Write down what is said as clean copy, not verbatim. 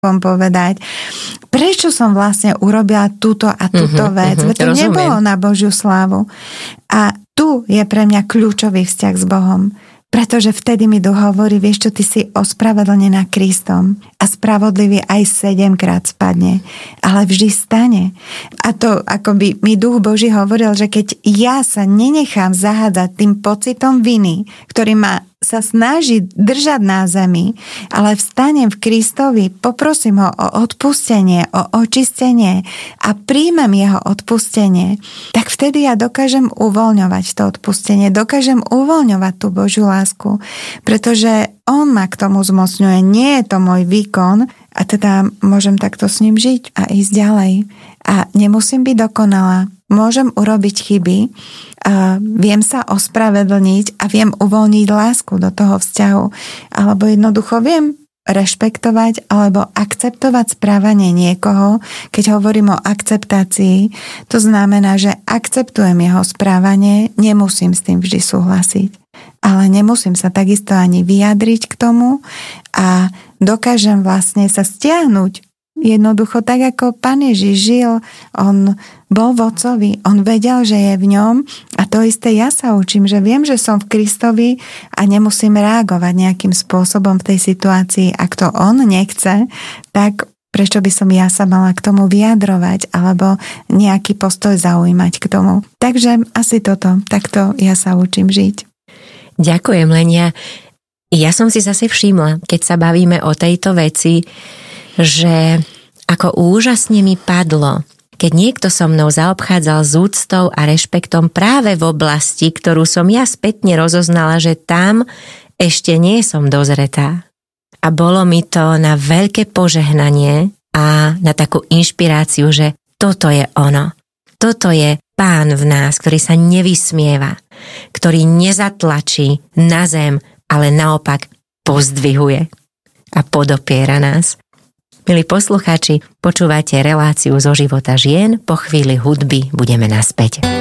povedať, prečo som vlastne urobila túto a túto vec. Veď to nebolo na Božiu slávu. A tu je pre mňa kľúčový vzťah s Bohom. Pretože vtedy mi Duch hovorí, vieš čo, ty si ospravedlnená Kristom a spravodlivý aj 7-krát spadne, ale vždy stane. A to akoby mi Duch Boží hovoril, že keď ja sa nenechám zahádzať tým pocitom viny, ktorý ma sa snaží držať na zemi, ale vstanem v Kristovi, poprosím ho o odpustenie, o očistenie a príjmem jeho odpustenie, tak vtedy ja dokážem uvoľňovať to odpustenie, dokážem uvoľňovať tú Božiu lásku, pretože on ma k tomu zmocňuje, nie je to môj výkon a teda môžem takto s ním žiť a ísť ďalej. A nemusím byť dokonalá, môžem urobiť chyby, viem sa ospravedlniť a viem uvoľniť lásku do toho vzťahu. Alebo jednoducho viem rešpektovať alebo akceptovať správanie niekoho. Keď hovorím o akceptácii, to znamená, že akceptujem jeho správanie, nemusím s tým vždy súhlasiť. Ale nemusím sa takisto ani vyjadriť k tomu a dokážem vlastne sa stiahnuť. Jednoducho tak, ako Pán Ježiš žil, on bol v Otcovi, on vedel, že je v ňom a to isté ja sa učím, že viem, že som v Kristovi a nemusím reagovať nejakým spôsobom v tej situácii. Ak to on nechce, tak prečo by som ja sa mala k tomu vyjadrovať alebo nejaký postoj zaujímať k tomu. Takže asi toto, takto ja sa učím žiť. Ďakujem, Lenia. Ja som si zase všimla, keď sa bavíme o tejto veci, že ako úžasne mi padlo, keď niekto so mnou zaobchádzal s úctou a rešpektom práve v oblasti, ktorú som ja spätne rozoznala, že tam ešte nie som dozretá. A bolo mi to na veľké požehnanie a na takú inšpiráciu, že toto je ono. Toto je Pán v nás, ktorý sa nevysmieva, ktorý nezatlačí na zem, ale naopak pozdvihuje a podopiera nás. Milí poslucháči, počúvate reláciu zo života žien, po chvíli hudby budeme naspäť.